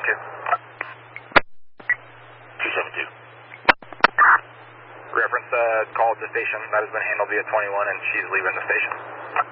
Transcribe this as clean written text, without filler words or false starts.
272. 272. Reference call to station. That has been handled via 21 and she's leaving the station.